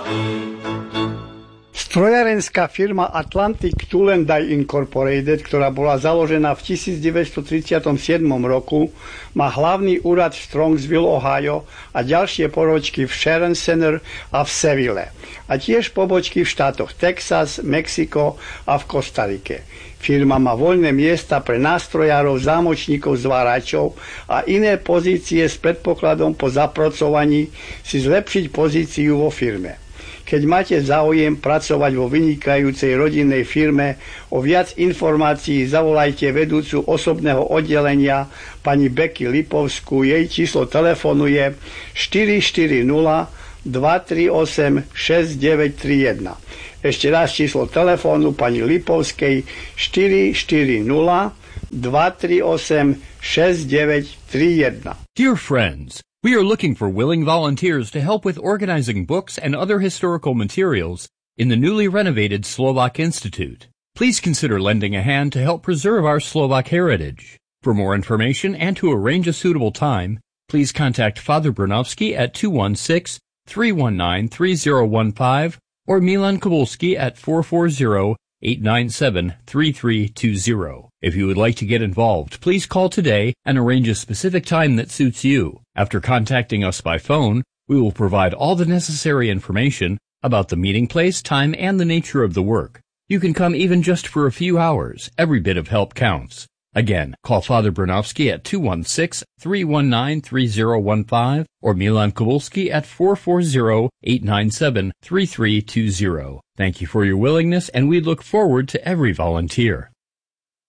Strojárenská firma Atlantic Tool and Die Incorporated, ktorá bola založená v 1937 roku, má hlavný úrad v Strongsville, Ohio a ďalšie pobočky v Sharon Center a v Seville. A tiež pobočky v štátoch Texas, Mexiko a v Kostarike. Firma má voľné miesta pre nástrojárov, zámočníkov, zváračov a iné pozície s predpokladom po zapracovaní si zlepšiť pozíciu vo firme. Keď máte záujem pracovať vo vynikajúcej rodinnej firme, o viac informácií zavolajte vedúcu osobného oddelenia pani Becky Lipovskú. Jej číslo telefónu je 440-238-6931. Ešte raz číslo telefónu pani Lipovskej 440-238-6931. Dear friends, we are looking for willing volunteers to help with organizing books and other historical materials in the newly renovated Slovak Institute. Please consider lending a hand to help preserve our Slovak heritage. For more information and to arrange a suitable time, please contact Father Brunovsky at 216-319-3015 or Milan Kowalski at 440-897-3320. If you would like to get involved, please call today and arrange a specific time that suits you. After contacting us by phone, we will provide all the necessary information about the meeting place, time, and the nature of the work. You can come even just for a few hours. Every bit of help counts. Again, call Father Brunovsky at 216-319-3015 or Milan Kowalski at 440-897-3320. Thank you for your willingness, and we look forward to every volunteer.